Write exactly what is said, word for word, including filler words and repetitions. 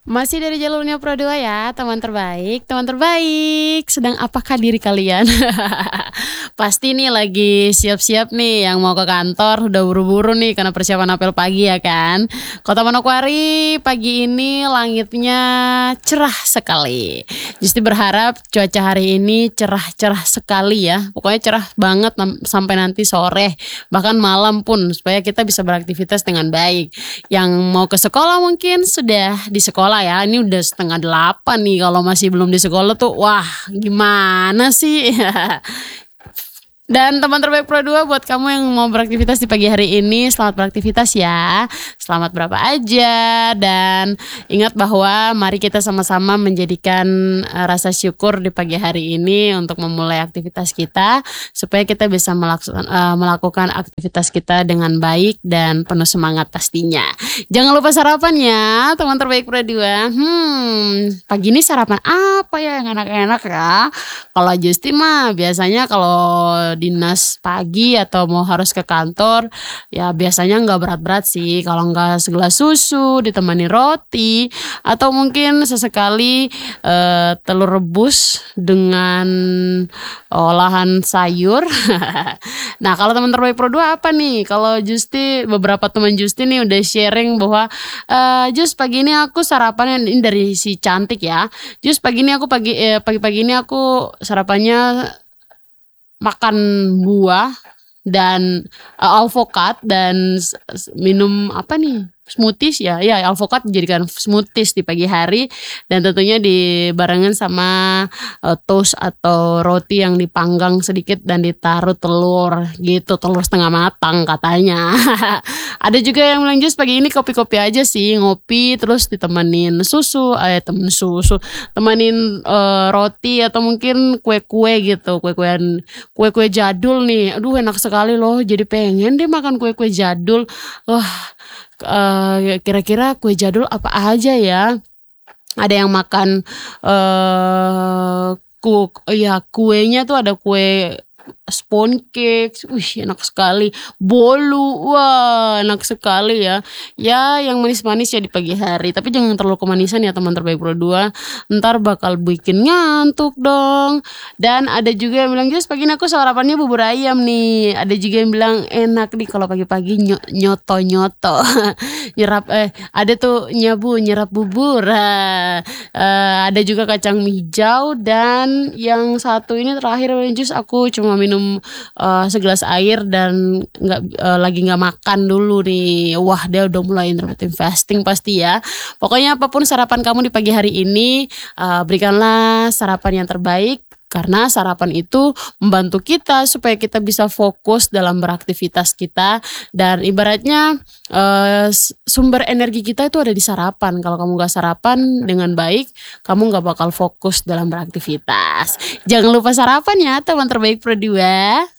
Masih dari jalurnya Pro dua ya, teman terbaik. Teman terbaik, sedang apakah diri kalian? Pasti nih lagi siap-siap nih yang mau ke kantor, udah buru-buru nih karena persiapan apel pagi ya kan. Kota Manokwari pagi ini langitnya cerah sekali. Justi berharap cuaca hari ini cerah-cerah sekali ya. Pokoknya cerah banget nam- sampai nanti sore, bahkan malam pun supaya kita bisa beraktivitas dengan baik. Yang mau ke sekolah mungkin sudah di sekolah ya. Ini udah setengah delapan nih. Kalau masih belum di sekolah tuh, wah gimana sih? Dan teman terbaik Pro dua buat kamu yang mau beraktivitas di pagi hari ini, selamat beraktivitas ya. Selamat berapa aja. Dan ingat bahwa mari kita sama-sama menjadikan eh, rasa syukur di pagi hari ini untuk memulai aktivitas kita, supaya kita bisa melakukan, eh, melakukan aktivitas kita dengan baik dan penuh semangat pastinya. Jangan lupa sarapan ya teman terbaik Pro dua. Hmm, pagi ini sarapan apa ya yang enak-enak ya? Kalau Justi mah biasanya kalau dinas pagi atau mau harus ke kantor, ya biasanya nggak berat-berat sih. Kalau nggak segelas susu ditemani roti, atau mungkin sesekali eh, telur rebus dengan olahan sayur. Nah kalau teman terbaik Pro dua apa nih? Kalau Justi, beberapa teman Justi nih udah sharing bahwa eh Jus pagi ini aku sarapannya ini dari si cantik ya. Jus pagi ini aku pagi eh, pagi-pagi ini aku sarapannya makan buah dan eh, alvokat dan s- s- minum apa nih? Smoothies ya. Ya, alvokat dijadikan smoothies di pagi hari, dan tentunya dibarengin sama eh, toast atau roti yang dipanggang sedikit dan ditaruh telur gitu, telur setengah matang katanya. Ada juga yang bilang Jus pagi ini kopi-kopi aja sih, ngopi terus ditemenin susu, eh temen susu, temenin eh, roti atau mungkin kue-kue gitu, kue-kuean kue-kue jadul nih. Aduh enak sekali loh, jadi pengen deh makan kue-kue jadul. Wah, eh, kira-kira kue jadul apa aja ya? Ada yang makan eh ku ya kuenya tuh ada kue sponge cake, wih enak sekali. Bolu, wah enak sekali ya. Ya yang manis-manis ya di pagi hari, tapi jangan terlalu kemanisan ya teman terbaik Pro dua. Ntar bakal bikin ngantuk dong. Dan ada juga yang bilang, Jus pagi ini aku sarapannya bubur ayam nih. Ada juga yang bilang enak nih kalau pagi-pagi nyo- nyoto-nyoto. Nyerap eh ada tuh nyabu nyerap bubur. Ah, eh, ada juga kacang hijau, dan yang satu ini terakhir Jus aku cuma minum eh, segelas air dan nggak eh, lagi nggak makan dulu nih. Wah dia udah mulai intermittent fasting pasti ya. Pokoknya apapun sarapan kamu di pagi hari ini, eh, berikanlah sarapan yang terbaik. Karena sarapan itu membantu kita supaya kita bisa fokus dalam beraktivitas kita, dan ibaratnya eh, s- sumber energi kita itu ada di sarapan. Kalau kamu gak sarapan dengan baik, kamu gak bakal fokus dalam beraktivitas. Jangan lupa sarapan ya teman terbaik Pro dua.